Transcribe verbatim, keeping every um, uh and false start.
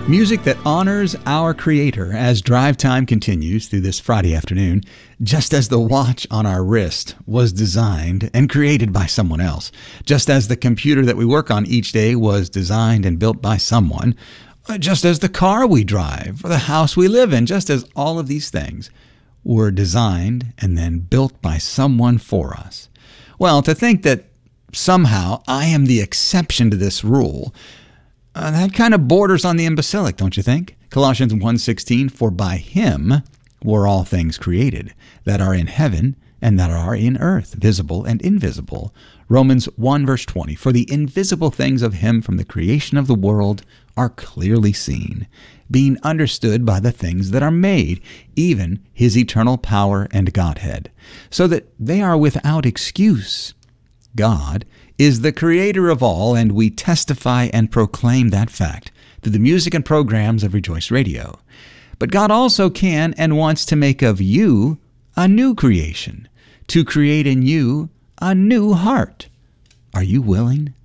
Music that honors our Creator as drive time continues through this Friday afternoon, just as the watch on our wrist was designed and created by someone else, just as the computer that we work on each day was designed and built by someone, just as the car we drive or the house we live in, just as all of these things were designed and then built by someone for us. Well, to think that somehow I am the exception to this rule, Uh, that kind of borders on the imbecilic, don't you think? Colossians one sixteen, for by him were all things created, that are in heaven and that are in earth, visible and invisible. Romans one verse twenty, for the invisible things of him from the creation of the world are clearly seen, being understood by the things that are made, even his eternal power and Godhead, so that they are without excuse. God is the creator of all, and we testify and proclaim that fact through the music and programs of Rejoice Radio. But God also can and wants to make of you a new creation, to create in you a new heart. Are you willing